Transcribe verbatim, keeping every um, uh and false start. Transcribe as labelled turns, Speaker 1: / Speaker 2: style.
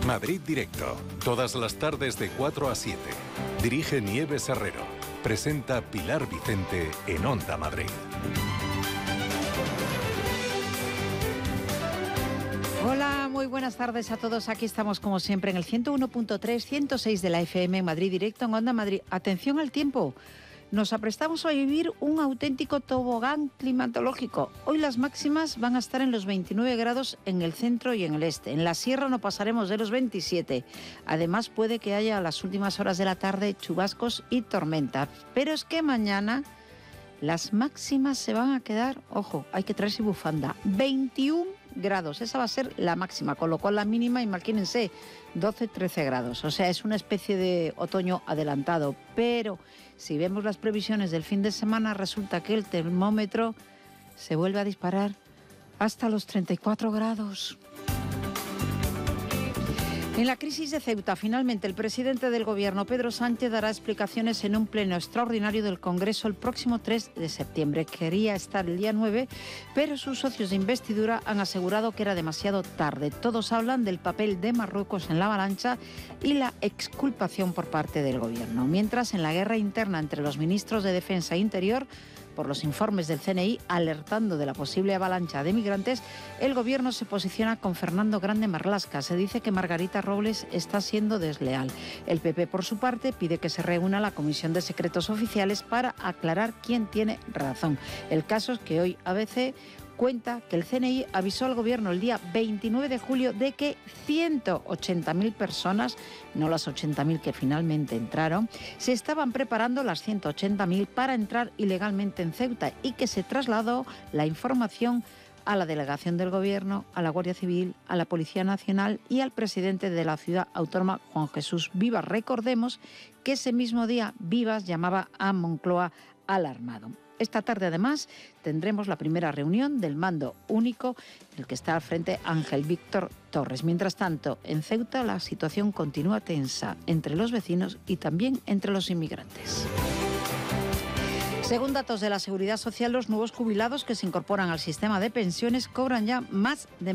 Speaker 1: Madrid Directo. Todas las tardes de cuatro a siete. Dirige Nieves Herrero. Presenta Pilar Vicente en Onda Madrid.
Speaker 2: Hola, muy buenas tardes a todos. Aquí estamos como siempre en el ciento uno punto tres, ciento seis de la F M en Madrid Directo en Onda Madrid. Atención al tiempo. Nos aprestamos a vivir un auténtico tobogán climatológico. Hoy las máximas van a estar en los veintinueve grados en el centro y en el este. En la sierra no pasaremos de los veintisiete. Además puede que haya a las últimas horas de la tarde chubascos y tormentas. Pero es que mañana las máximas se van a quedar, ojo, hay que traerse bufanda, veintiún grados. Esa va a ser la máxima, con lo cual la mínima, imagínense, doce, trece grados. O sea, es una especie de otoño adelantado. Pero si vemos las previsiones del fin de semana, resulta que el termómetro se vuelve a disparar hasta los treinta y cuatro grados. En la crisis de Ceuta, finalmente el presidente del Gobierno, Pedro Sánchez, dará explicaciones en un pleno extraordinario del Congreso el próximo tres de septiembre. Quería estar el día nueve, pero sus socios de investidura han asegurado que era demasiado tarde. Todos hablan del papel de Marruecos en la avalancha y la exculpación por parte del Gobierno. Mientras, en la guerra interna entre los ministros de Defensa e Interior, por los informes del C N I alertando de la posible avalancha de migrantes, el Gobierno se posiciona con Fernando Grande Marlaska. Se dice que Margarita Robles está siendo desleal. El P P, por su parte, pide que se reúna la Comisión de Secretos Oficiales para aclarar quién tiene razón. El caso es que hoy A B C cuenta que el C N I avisó al Gobierno el día veintinueve de julio de que ciento ochenta mil personas, no las ochenta mil que finalmente entraron, se estaban preparando las ciento ochenta mil para entrar ilegalmente en Ceuta y que se trasladó la información a la delegación del Gobierno, a la Guardia Civil, a la Policía Nacional y al presidente de la ciudad autónoma, Juan Jesús Vivas. Recordemos que ese mismo día Vivas llamaba a Moncloa alarmado. Esta tarde, además, tendremos la primera reunión del mando único, en el que está al frente Ángel Víctor Torres. Mientras tanto, en Ceuta la situación continúa tensa entre los vecinos y también entre los inmigrantes. Según datos de la Seguridad Social, los nuevos jubilados que se incorporan al sistema de pensiones cobran ya más de